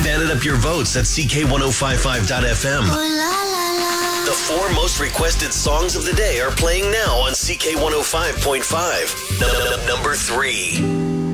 added up your votes at CK1055.fm. The 4 most requested songs of the day are playing now on CK105.5. Number 3.